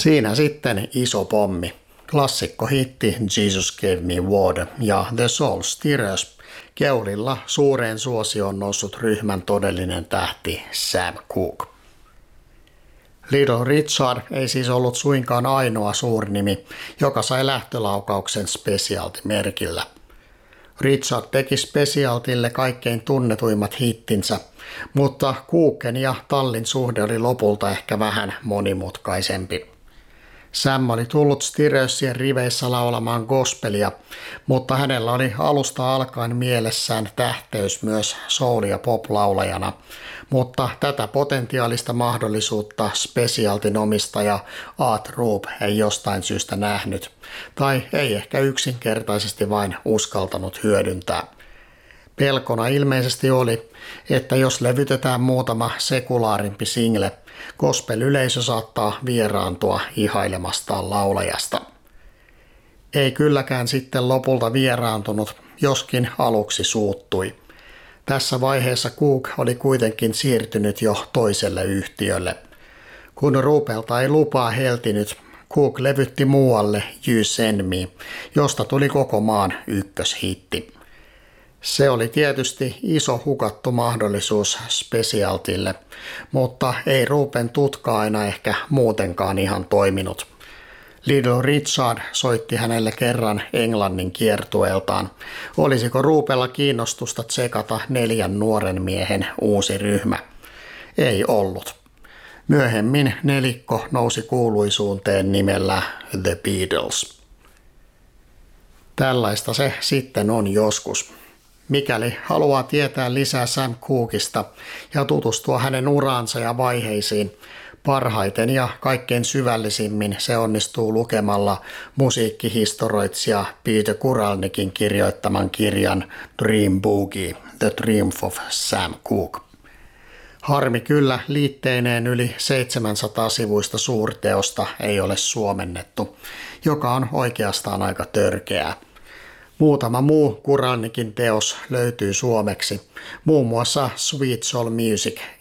Siinä sitten iso pommi. Klassikkohitti Jesus Gave Me Water ja The Soul Stirrers. Keulilla suureen suosioon noussut ryhmän todellinen tähti Sam Cooke. Little Richard ei siis ollut suinkaan ainoa suurnimi, joka sai lähtölaukauksen Specialty-merkillä. Richard teki Specialtylle kaikkein tunnetuimmat hittinsä, mutta Cooken ja tallin suhde oli lopulta ehkä vähän monimutkaisempi. Sam oli tullut Stirrersien riveissä laulamaan gospelia, mutta hänellä oli alusta alkaen mielessään tähteys myös soul- ja pop-laulajana, mutta tätä potentiaalista mahdollisuutta Specialtyn omistaja Art Rupe ei jostain syystä nähnyt, tai ei ehkä yksinkertaisesti vain uskaltanut hyödyntää. Pelkona ilmeisesti oli, että jos levytetään muutama sekulaarimpi single, gospel-yleisö saattaa vieraantua ihailemastaan laulajasta. Ei kylläkään sitten lopulta vieraantunut, joskin aluksi suuttui. Tässä vaiheessa Cooke oli kuitenkin siirtynyt jo toiselle yhtiölle. Kun Rupelta ei lupaa heltinyt, Cooke levytti muualle You Send Me, josta tuli koko maan ykköshitti. Se oli tietysti iso hukattu mahdollisuus Specialtylle, mutta ei Rupen tutka aina ehkä muutenkaan ihan toiminut. Little Richard soitti hänelle kerran Englannin kiertueeltaan. Olisiko Rupella kiinnostusta tsekata 4 nuoren miehen uusi ryhmä? Ei ollut. Myöhemmin nelikko nousi kuuluisuuteen nimellä The Beatles. Tällaista se sitten on joskus. Mikäli haluaa tietää lisää Sam Cookeista ja tutustua hänen uraansa ja vaiheisiin, parhaiten ja kaikkein syvällisimmin se onnistuu lukemalla musiikkihistoriitsija Peter Guralnickin kirjoittaman kirjan Dream Boogie, The Triumph of Sam Cooke. Harmi kyllä liitteineen yli 700 sivuista suurteosta ei ole suomennettu, joka on oikeastaan aika törkeää. Muutama muu Guralnickin teos löytyy suomeksi, muun muassa Sweet Soul Music